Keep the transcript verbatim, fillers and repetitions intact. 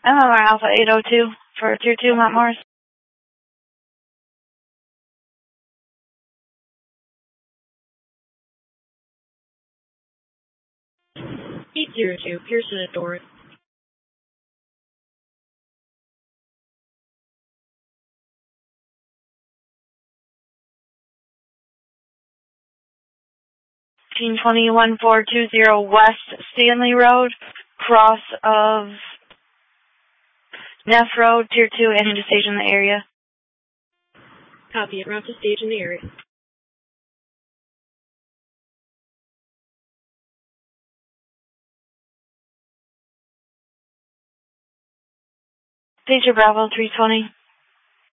M M R Alpha eight oh two for Tier two, Mount Morris. eight zero two, Pearson at Doran. fifteen twenty, one four two zero West Stanley Road, cross of Neff Road, Tier two, and into station in the area. Copy it. Route to stage in the area. Pager Bravo three twenty.